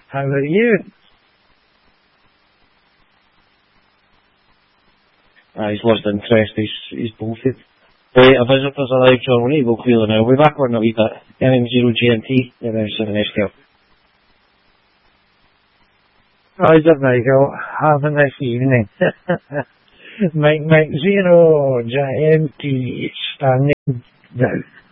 How about you? He's lost interest, he's bolted. A visitors allowed, John. We need to go clear now. We'll be back on a wee bit. MM0 GMT, announcing the next girl. Roger, Michael. Have a nice evening. Mike 0 GMT standing down.